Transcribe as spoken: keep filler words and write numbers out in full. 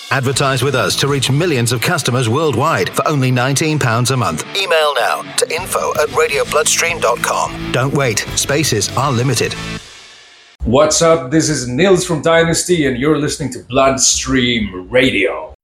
Advertise with us to reach millions of customers worldwide for only nineteen pounds a month. Email now to info at radio bloodstream dot com. Don't wait. Spaces are limited. What's up? This is Nils from Dynasty, and you're listening to Bloodstream Radio.